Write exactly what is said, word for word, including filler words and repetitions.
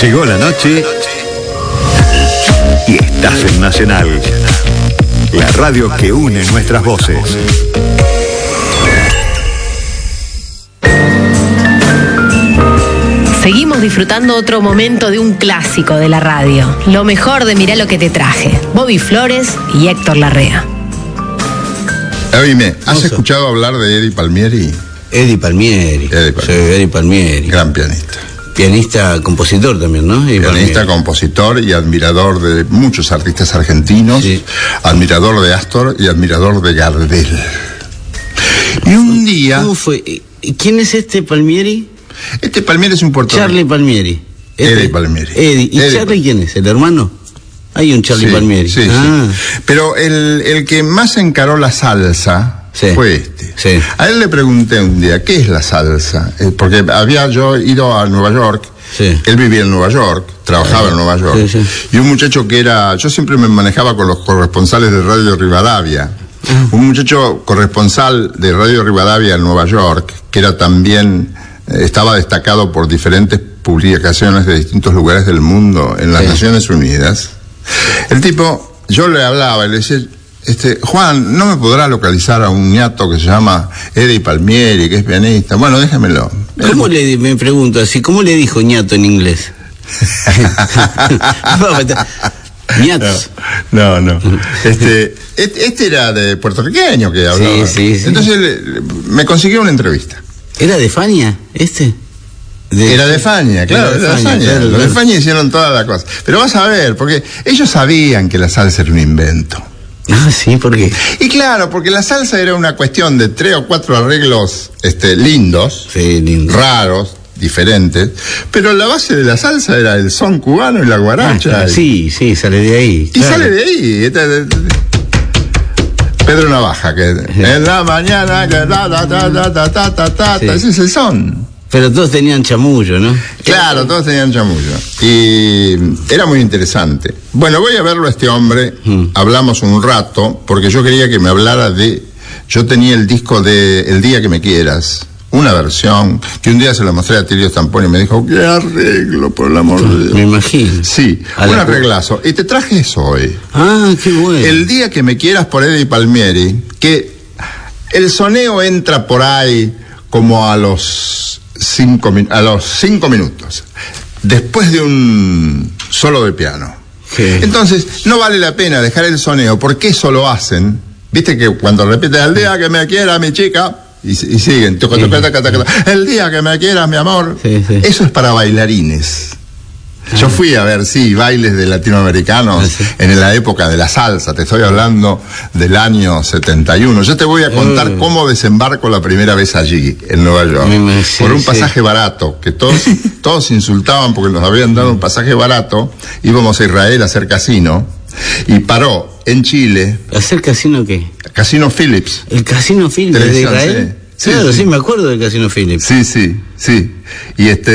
Llegó la noche y estás en Nacional, la radio que une nuestras voces. Seguimos disfrutando otro momento de un clásico de la radio. Lo mejor de Mirá lo que te traje. Bobby Flores y Héctor Larrea. Oíme, ¿has escuchado hablar de Eddie Palmieri? Eddie Palmieri. Eddie Palmieri. Sí, Eddie Palmieri. Gran pianista. Pianista, compositor también, ¿no? Eddie Pianista, Palmieri. compositor y admirador de muchos artistas argentinos. Sí. Admirador de Astor y admirador de Gardel. Y un día... ¿Cómo fue? ¿Quién es este Palmieri? Este Palmieri es un puertorriqueño. Charlie Palmieri. Este, Eddie Palmieri. Eddie. ¿Y Eddie. Charlie quién es? ¿El hermano? Hay un Charlie Sí, Palmieri. Sí, ah. sí. Pero el, el que más encaró la salsa Sí. fue este. Sí. A él le pregunté un día, ¿qué es la salsa? Eh, Porque había yo ido a Nueva York. Sí. Él vivía en Nueva York, trabajaba en Nueva York. Sí, sí. Y un muchacho que era... Yo siempre me manejaba con los corresponsales de Radio Rivadavia. Un muchacho corresponsal de Radio Rivadavia en Nueva York, que era también... eh, estaba destacado por diferentes publicaciones de distintos lugares del mundo en las Sí. Naciones Unidas. El tipo, yo le hablaba y le decía, este, Juan, ¿no me podrá localizar a un ñato que se llama Eddie Palmieri, que es pianista? Bueno, déjamelo. ¿Cómo le, di- me pregunto así, ¿cómo le dijo ñato en inglés? Ñatos. No, no. Este, este, este era de puertorriqueño que hablaba. Sí, sí, sí. Entonces le- le- me consiguió una entrevista. ¿Era de Fania, este? De- Era de Fania, claro, Era de era de Fania, Fania. claro, Los de claro. Fania hicieron toda la cosa. Pero vas a ver, porque ellos sabían que la salsa era un invento. Ah, sí, ¿por qué? Y claro, porque la salsa era una cuestión de tres o cuatro arreglos este, lindos, Sí, lindo. raros, diferentes, pero la base de la salsa era el son cubano y la guaracha. Ah, y- sí, sí, sale de ahí. Y claro. sale de ahí. Este- Pedro Navaja, que en la mañana, que ta, ta, ta, ta, ta, ta, ta, ta, Sí. ese es el son. Pero todos tenían chamullo, ¿no? Claro, todos tenían chamullo. Y era muy interesante. Bueno, voy a verlo a este hombre. Mm. Hablamos un rato, porque yo quería que me hablara de... Yo tenía el disco de El día que me quieras. Una versión que un día se la mostré a Tilio Stamponi y me dijo, qué arreglo, por el amor de Dios. Me imagino. Sí, A un la- arreglazo. Y te traje eso hoy. Ah, qué bueno. El día que me quieras por Eddie Palmieri, que el soneo entra por ahí como a los cinco, min- a los cinco minutos, después de un solo de piano. Sí. Entonces, no vale la pena dejar el soneo, porque eso lo hacen. Viste que cuando repites el día que me quiera mi chica, y, y siguen, toca, toca, toca, toca, toca, el día que me quieras mi amor, Sí, sí. eso es para bailarines. Yo fui a ver, sí, bailes de latinoamericanos Ah, sí. en la época de la salsa, te estoy hablando del año setenta y uno. Yo te voy a contar Mm. cómo desembarco la primera vez allí, en Nueva York, Me imagino, sí, por un sí. pasaje barato, que todos, todos insultaban porque nos habían dado un pasaje barato. Íbamos a Israel a hacer casino, y paró en Chile, ¿Hacer casino qué? Casino Phillips. ¿El Casino Phillips de Televisión, Israel? sí. Sí, Claro, sí. sí, me acuerdo del Casino Phillips. Sí, sí, sí. Y este